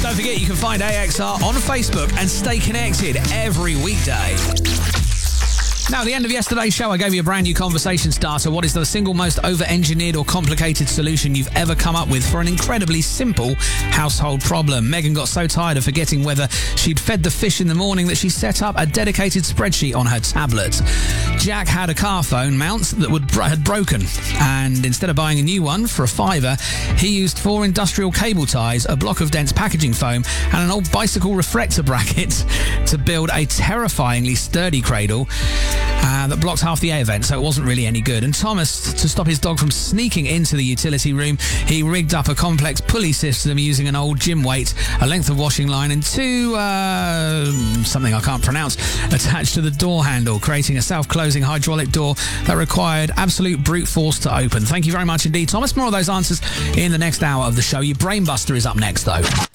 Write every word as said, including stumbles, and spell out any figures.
Don't forget, you can find A X R on Facebook and stay connected every weekday. Now, at the end of yesterday's show, I gave you a brand new conversation starter. What is the single most over-engineered or complicated solution you've ever come up with for an incredibly simple household problem? Megan got so tired of forgetting whether she'd fed the fish in the morning that she set up a dedicated spreadsheet on her tablet. Jack had a car phone mount that would, had broken, and instead of buying a new one for a fiver, he used four industrial cable ties, a block of dense packaging foam, and an old bicycle reflector bracket to build a terrifyingly sturdy cradle Uh, that blocked half the air vent, so it wasn't really any good. And Thomas, to stop his dog from sneaking into the utility room, he rigged up a complex pulley system using an old gym weight, a length of washing line, and two, uh, something I can't pronounce, attached to the door handle, creating a self-closing hydraulic door that required absolute brute force to open. Thank you very much indeed, Thomas. More of those answers in the next hour of the show. Your Brainbuster is up next, though.